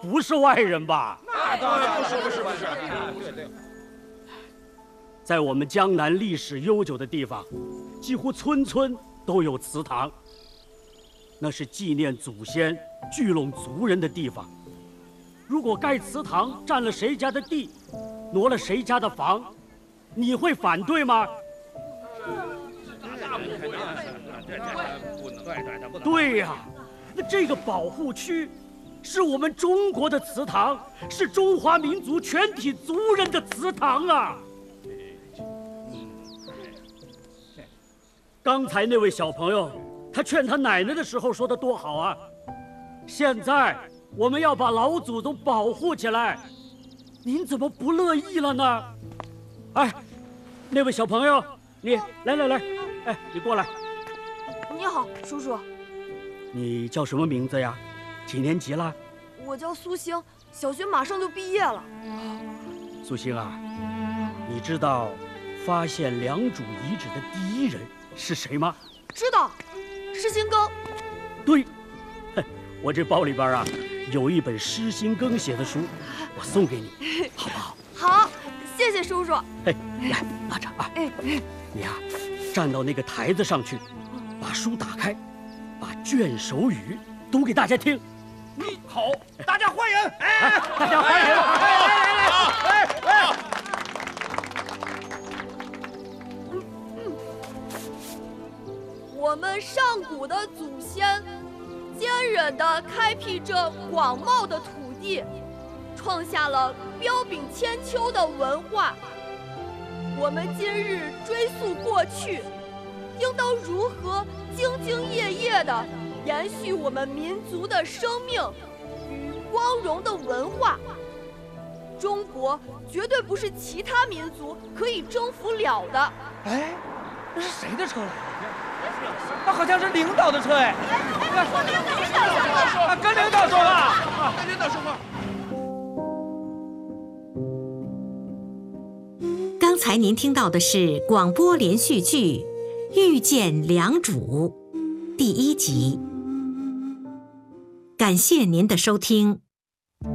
不是外人吧？ 那当然不是。对。 在我们江南历史悠久的地方，几乎村村都有祠堂。那是纪念祖先、聚拢族人的地方。如果盖祠堂占了谁家的地，挪了谁家的房，你会反对吗？对呀，那这个保护区是我们中国的祠堂，是中华民族全体族人的祠堂啊！刚才那位小朋友，他劝他奶奶的时候说的多好啊！现在我们要把老祖宗保护起来，您怎么不乐意了呢？哎，那位小朋友，你来，哎，你过来。 你好，叔叔。 你叫什么名字呀？几年级了？ 我叫苏星，小学马上就毕业了。 苏星啊，你知道发现良渚遗址的第一人是谁吗？ 知道，施新庚。 对，我这包里边啊有一本施新庚写的书，我送给你，好不好？ 好，谢谢叔叔。 哎，来拿着啊。你呀，站到那个台子上去，把书打开，把卷首语读给大家听。 好，大家欢迎！ 哎，大家欢迎！来！ 我们上古的祖先坚韧地开辟着广袤的土地，创下了彪炳千秋的文化。我们今日追溯过去，应当如何兢兢业业地延续我们民族的生命与光荣的文化。中国绝对不是其他民族可以征服了的。 哎，这是谁的车来？那好像是领导的车哎！跟领导说话，跟领导说话。 刚才您听到的是广播连续剧《遇见良渚》第1集。感谢您的收听。